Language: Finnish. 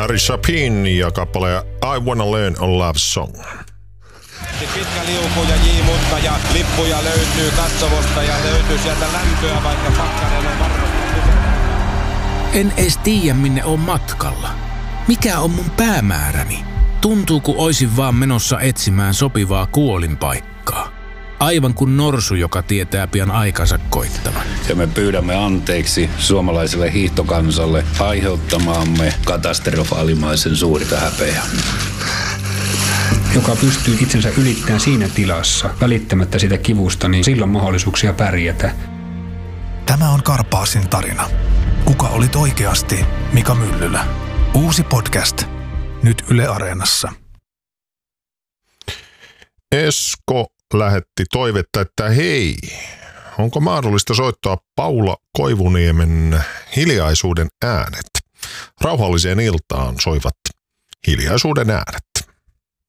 Mary Chapin ja kappale I Wanna Learn a Love Song. Pitkä liuku ja J-mutta ja lippuja löytyy katsomosta ja löytyy sieltä lämpöä, vaikka pakkanen on varmasti. En edes tiedä, minne on matkalla. Mikä on mun päämääräni? Tuntuu, kun oisin vaan menossa etsimään sopivaa kuolinpaikkaa. Aivan kuin norsu, joka tietää pian aikansa koittavan. Ja me pyydämme anteeksi suomalaiselle hiihtokansalle aiheuttamaamme katastrofaalimaisen suurta häpeää. Joka pystyy itsensä ylittämään siinä tilassa, välittämättä sitä kivusta, niin silloin mahdollisuuksia pärjätä. Tämä on Karpaasin tarina. Kuka olit oikeasti, Mika Myllylä? Uusi podcast. Nyt Yle Areenassa. Esko lähetti toivetta, että hei, onko mahdollista soittaa Paula Koivuniemen Hiljaisuuden äänet? Rauhalliseen iltaan soivat Hiljaisuuden äänet.